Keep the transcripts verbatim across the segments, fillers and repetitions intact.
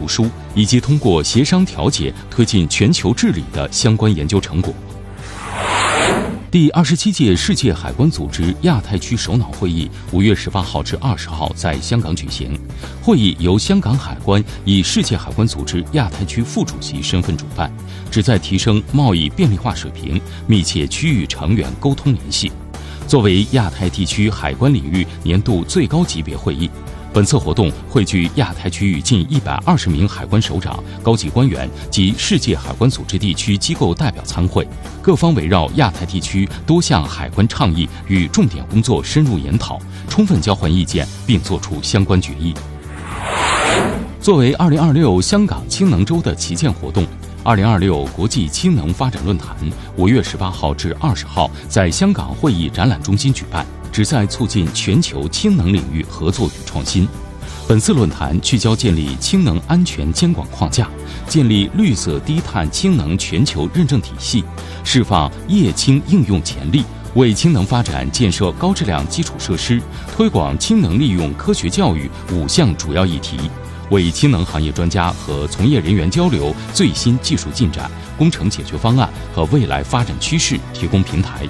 图书，以及通过协商调解推进全球治理的相关研究成果。第二十七届世界海关组织亚太区首脑会议五月十八号至二十号在香港举行。会议由香港海关以世界海关组织亚太区副主席身份主办，旨在提升贸易便利化水平，密切区域成员沟通联系。作为亚太地区海关领域年度最高级别会议，本次活动汇聚亚太区域近一百二十名海关首长、高级官员及世界海关组织地区机构代表参会，各方围绕亚太地区多项海关倡议与重点工作深入研讨，充分交换意见，并作出相关决议。作为二零二六香港氢能周的旗舰活动，二零二六国际氢能发展论坛五月十八号至二十号在香港会议展览中心举办，旨在促进全球氢能领域合作与创新。本次论坛聚焦建立氢能安全监管框架，建立绿色低碳氢能全球认证体系，释放液氢应用潜力，为氢能发展建设高质量基础设施，推广氢能利用科学教育五项主要议题，为氢能行业专家和从业人员交流最新技术进展、工程解决方案和未来发展趋势提供平台。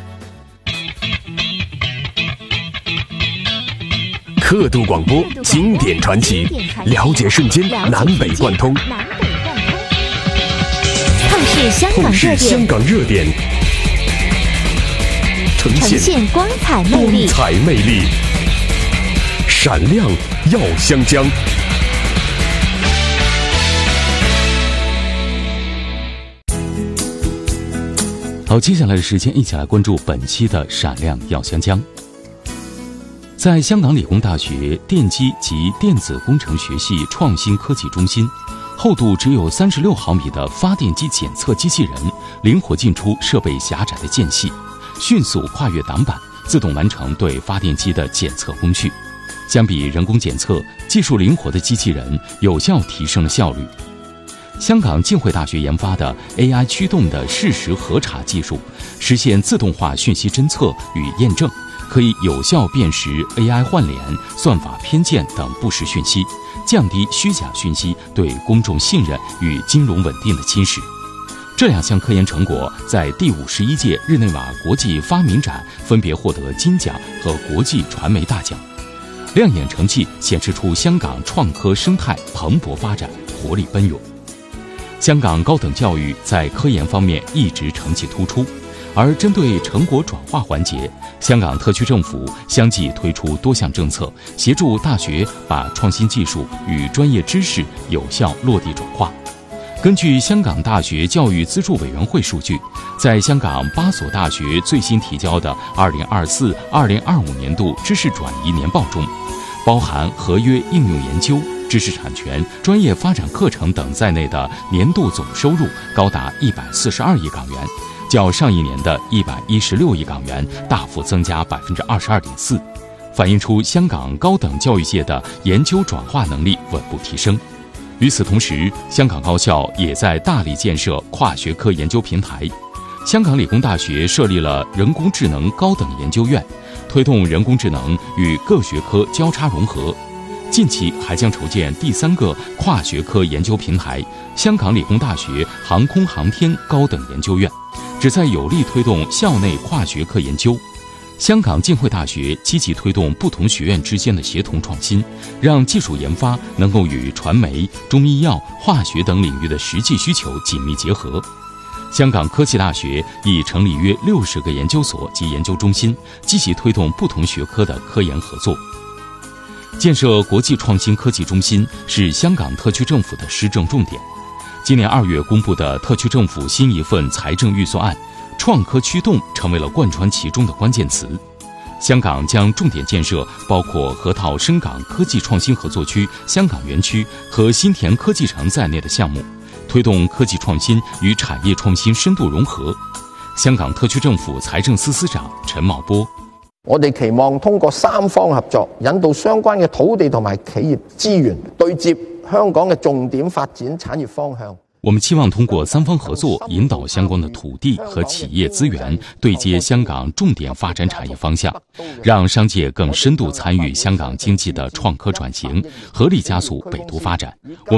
刻度广播，经典传奇，了解瞬间南北贯通。 透视香港热点， 香港热点，呈现光彩魅力， 光彩魅力，闪亮耀香江。 好，接下来的时间，一起来关注本期的闪亮耀香江。在香港理工大学电机及电子工程学系创新科技中心，厚度只有三十六毫米的发电机检测机器人，灵活进出设备狭窄的间隙，迅速跨越挡板，自动完成对发电机的检测工序。相比人工检测，技术灵活的机器人有效提升了效率。香港浸会大学研发的 A I 驱动的事实核查技术，实现自动化讯息侦测与验证，可以有效辨识 A I 换脸、算法偏见等不实讯息，降低虚假讯息对公众信任与金融稳定的侵蚀。这两项科研成果在第五十一届日内瓦国际发明展分别获得金奖和国际传媒大奖，亮眼成绩显示出香港创科生态蓬勃发展，活力奔涌。香港高等教育在科研方面一直成绩突出，而针对成果转化环节，香港特区政府相继推出多项政策，协助大学把创新技术与专业知识有效落地转化。根据香港大学教育资助委员会数据，在香港八所大学最新提交的二零二四至二零二五年度知识转移年报中，包含合约应用研究、知识产权、专业发展课程等在内的年度总收入高达一百四十二亿港元，较上一年的一百一十六亿港元大幅增加百分之二十二点四，反映出香港高等教育界的研究转化能力稳步提升。与此同时，香港高校也在大力建设跨学科研究平台。香港理工大学设立了人工智能高等研究院，推动人工智能与各学科交叉融合。近期还将筹建第三个跨学科研究平台——香港理工大学航空航天高等研究院，旨在有力推动校内跨学科研究。香港浸会大学积极推动不同学院之间的协同创新，让技术研发能够与传媒、中医药、化学等领域的实际需求紧密结合。香港科技大学已成立约六十个研究所及研究中心，积极推动不同学科的科研合作。建设国际创新科技中心是香港特区政府的施政重点。今年二月公布的特区政府新一份财政预算案，创科驱动成为了贯穿其中的关键词。香港将重点建设包括河套深港科技创新合作区、香港园区和新田科技城在内的项目，推动科技创新与产业創新深度融合。香港特區政府財政司司長陳茂波： 我哋期望通過三方合作，引導相關嘅土地同埋企業資源對接香港嘅重點發展產業方向。 我们期望通过三方合作，引导相关的土地和企业资源对接香港重点发展产业方向，让商界更深度参与香港经济的创科转型，合力加速北都发展。我